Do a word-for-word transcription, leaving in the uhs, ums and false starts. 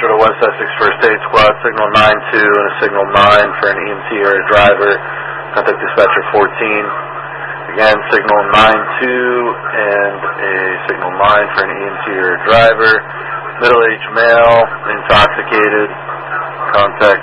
dispatcher to West Essex First Aid Squad, signal nine two and a signal nine for an E M T or a driver. Contact dispatcher fourteen. Again, signal nine two and a signal nine for an E M T or a driver. Middle-aged male, intoxicated. Contact